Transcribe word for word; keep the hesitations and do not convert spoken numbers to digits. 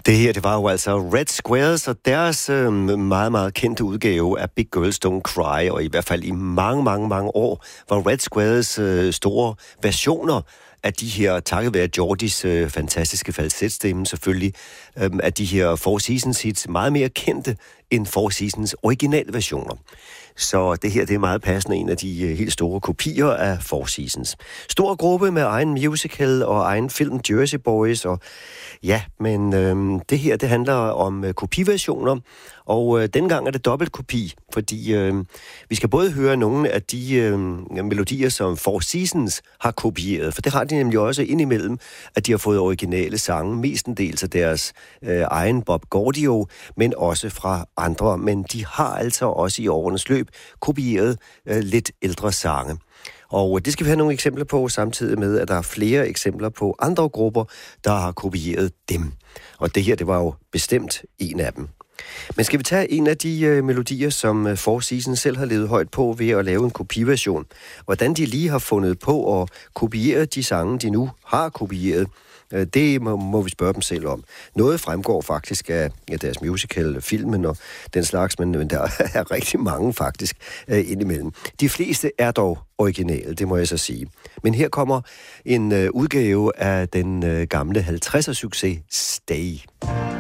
Det her, det var jo altså Red Squares, og deres øh, meget, meget kendte udgave af Big Girls Don't Cry, og i hvert fald i mange, mange, mange år, var Red Squares øh, store versioner af de her, takket være Geordies øh, fantastiske falsetstemme selvfølgelig, øh, af de her Four Seasons hits, meget mere kendte end Four Seasons originalversioner. Så det her, det er meget passende en af de øh, helt store kopier af Four Seasons. Stor gruppe med egen musical og egen film, Jersey Boys, og ja, men øh, det her, det handler om øh, kopiversioner, og øh, dengang er det dobbelt kopi, fordi øh, vi skal både høre nogle af de øh, melodier, som Four Seasons har kopieret, for det har de nemlig også indimellem, at de har fået originale sange, mestendels af deres øh, egen Bob Gaudio, men også fra andre, men de har altså også i årenes løb kopieret øh, lidt ældre sange. Og det skal vi have nogle eksempler på, samtidig med, at der er flere eksempler på andre grupper, der har kopieret dem. Og det her, det var jo bestemt en af dem. Men skal vi tage en af de øh, melodier, som øh, Four Seasons selv har levet højt på ved at lave en kopiversion? Hvordan de lige har fundet på at kopiere de sange, de nu har kopieret, øh, det må, må vi spørge dem selv om. Noget fremgår faktisk af ja, deres musical, filmen og den slags, men, men der er rigtig mange faktisk øh, indimellem. De fleste er dog originale, det må jeg så sige. Men her kommer en øh, udgave af den øh, gamle halvtredser succes Stay.